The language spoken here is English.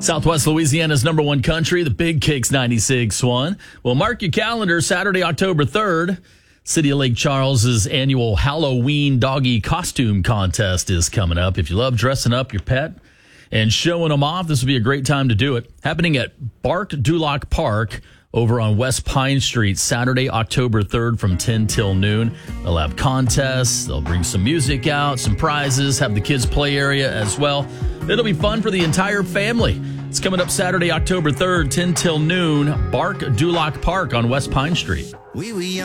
Southwest Louisiana's number one country, the Big Kicks 96.1. Well, mark your calendar, Saturday, October 3rd. City of Lake Charles's annual Halloween doggy costume contest is coming up. If you love dressing up your pet and showing them off, this would be a great time to do it. Happening at Bark Duloc Park over on West Pine Street, Saturday, October 3rd from 10 till noon. They'll have contests. They'll bring some music out, some prizes, have the kids' play area as well. It'll be fun for the entire family. It's coming up Saturday, October 3rd, 10 till noon, Bark Duloc Park on West Pine Street.